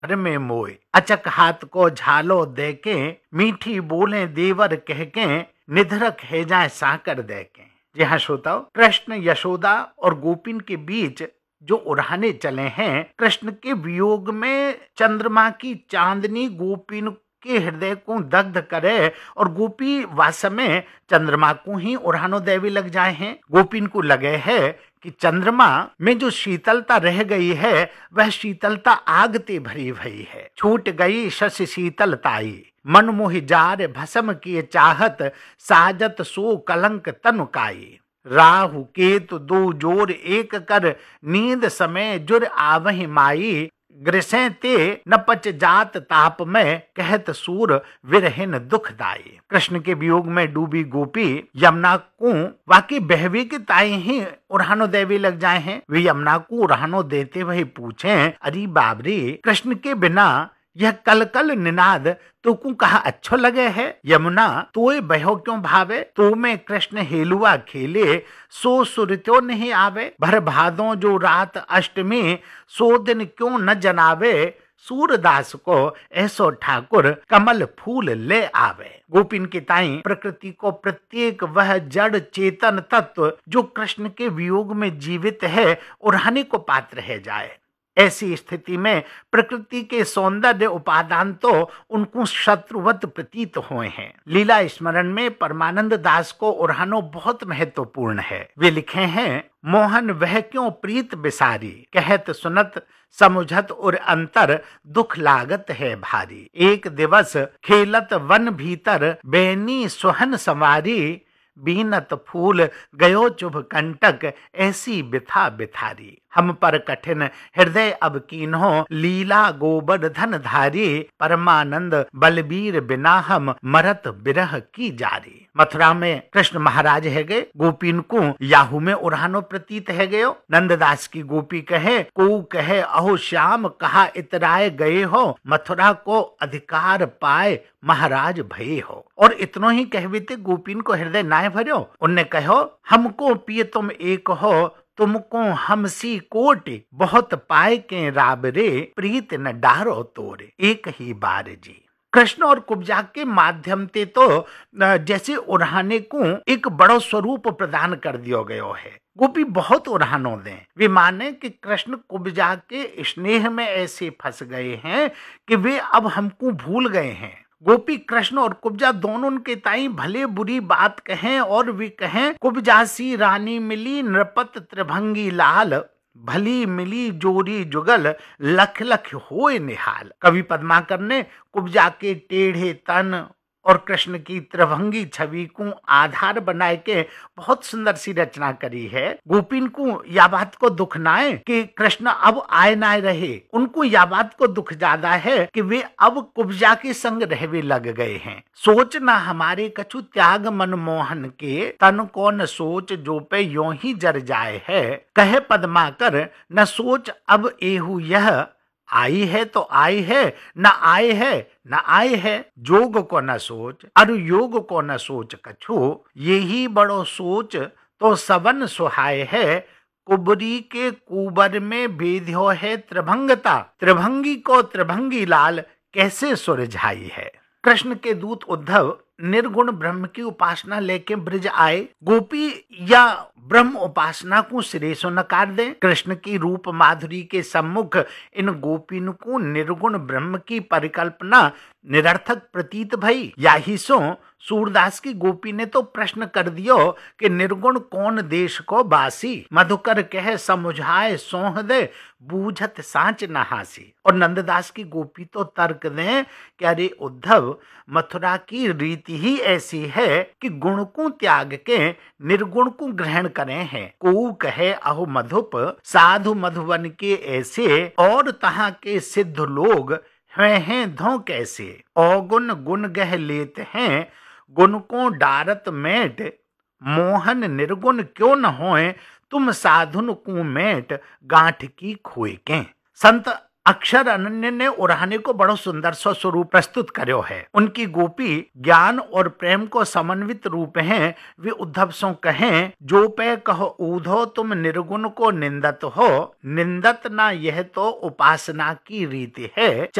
घर में मोए, अचक हाथ को झालो देके, मीठी बोले देवर कह के, निधरक है जाए साकर देके। जी हाँ श्रोताओ, कृष्ण यशोदा और गोपिन के बीच जो उड़ाने चले हैं, कृष्ण के वियोग में चंद्रमा की चांदनी गोपिन के हृदय को दग्ध करे और गोपी वास्तव में चंद्रमा को ही उड़ानो देवी लग जाए हैं। गोपिन को लगे है कि चंद्रमा में जो शीतलता रह गई है वह शीतलता आग ते भरी भई है। छूट गई शशि शीतलताई, मन मोहि जार भस्म किए चाहत, साजत सो कलंक तनुकाई। राहु केतु दो जोर एक कर, नींद समय जुर आवहि माई। ग्रसें ते न पच जात ताप में, कहत सूर विरहिन दुखदाई। कृष्ण के वियोग में डूबी गोपी यमुना को वाकई बहवी की ताई ही उड़ानो देवी लग जाए हैं। वे यमुना को उड़ानो देते हुए पूछे, अरे बाबरी, कृष्ण के बिना यह कल कल निनाद तो को कहा अच्छो लगे है। यमुना तोय बहो क्यों भावे, तो में कृष्ण हेलुआ खेले, सो सुरत्यो नहीं आवे। भर भादों जो रात अष्टमी, सो दिन क्यों न जनावे। सूरदास को ऐसो ठाकुर कमल फूल ले आवे। गोपिन की ताई प्रकृति को प्रत्येक वह जड़ चेतन तत्व जो कृष्ण के वियोग में जीवित है उड़ाने को पात्र है जाए। ऐसी स्थिति में प्रकृति के सौंदर्य उपादान तो उनको शत्रुवत प्रतीत हुए हैं। लीला स्मरण में परमानंद दास को उड़ानो बहुत महत्वपूर्ण है। वे लिखे हैं, मोहन वह क्यों प्रीत बिसारी, कहत सुनत समुझत और अंतर, दुख लागत है भारी। एक दिवस खेलत वन भीतर, बैनी सुहन सवारी। बीनत फूल गयो चुभ कंटक, ऐसी बिथा बिथारी। हम पर कठिन हृदय अब कीन्हो, लीला गोवर्धन धारी। परमानंद बलबीर बिना हम, मरत बिरह की जारी। मथुरा में कृष्ण महाराज है गए, गोपीन को याहू में उड़ानो प्रतीत है गयो। नंददास की गोपी कहे, को कहे अहो श्याम कहा इतराए गए हो, मथुरा को अधिकार पाए महाराज भये हो। और इतनो ही कहविते गोपीन को हृदय नाय भर्यो। उनने कहो, हमको पिए तुम एक हो, तुमको हमसी कोटि, बहुत पाए के राबरे, प्रीत न डारो तोरे, एक ही बार जी। कृष्ण और कुब्जा के माध्यम से तो जैसे उड़ाने को एक बड़ो स्वरूप प्रदान कर दियो गयो है। गोपी बहुत उड़ानो दें, वे माने कि कृष्ण कुब्जा के स्नेह में ऐसे फंस गए हैं कि वे अब हमको भूल गए हैं। गोपी कृष्ण और कुब्जा दोनों उनके ताई भले बुरी बात कहें और वे कहें, कुब्जासी रानी मिली नृपत त्रिभंगी लाल, भली मिली जोरी जुगल, लख लख होए निहाल। कवि पद्माकर ने कुब्जा के टेढ़े तन और कृष्ण की त्रिभंगी छवि को आधार बनाए के बहुत सुंदर सी रचना करी है। गोपीन को या बात को दुख ना है कि कृष्ण अब आए ना रहे, उनको या बात को दुख ज्यादा है कि वे अब कुब्जा के संग रहवे लग गए हैं। सोच न हमारे कछु त्याग मन मोहन के, तन को न सोच जो पे यों ही जर जाए है। कहे पद्माकर न सोच अब एहू यह, आई है तो आई है, न आए है न आए है। जोग को न सोच अरु योग को न सोच कछु, यही बड़ो सोच तो सबन सुहाय है। कुबरी के कुबर में बेध्यो है त्रिभंगता, त्रिभंगी को त्रिभंगी लाल, कैसे सुरझाई है। कृष्ण के दूत उद्धव निर्गुण ब्रह्म की उपासना लेके ब्रज आए। गोपी या ब्रह्म उपासना को सिरे से नकार दें। कृष्ण की रूप माधुरी के सम्मुख इन गोपीन को निर्गुण ब्रह्म की परिकल्पना निरर्थक प्रतीत भई। या ही सो सूरदास की गोपी ने तो प्रश्न कर दियो कि निर्गुण कौन देश को बासी, मधुकर कह समुझाए सोह दे, बूझत सांच न हासी। और नंददास की गोपी तो तर्क दें कि अरे उद्धव, मथुरा की रीति ही ऐसी है कि गुण को त्याग के निर्गुण को ग्रहण करें हैं। को कहे अहो मधुप, साधु मधुवन के ऐसे, और तहां के सिद्ध लोग हैं धो कैसे। अवगुण गुण गह लेते हैं, गुण को डारत मेट, मोहन निर्गुण क्यों न होए, तुम साधुन को मेट, गांठ की खोए के। संत अक्षर अनन्य ने उराने को बड़ो सुंदर सो स्वरूप प्रस्तुत कर्यो है। उनकी गोपी ज्ञान और प्रेम को समन्वित रूप हैं। वे उद्धव सो कहें, जो पे कहो ऊधो तुम निर्गुण को निंदत हो, निंदत ना यह तो उपासना की रीति है।